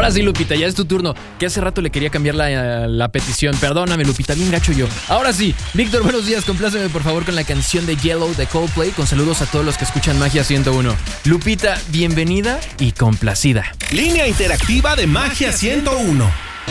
Ahora sí, Lupita, ya es tu turno. Que hace rato le quería cambiar la petición. Perdóname, Lupita, bien gacho yo. Ahora sí, Víctor, buenos días. Compláceme, por favor, con la canción de Yellow de Coldplay. Con saludos a todos los que escuchan Magia 101. Lupita, bienvenida y complacida. Línea interactiva de Magia 101.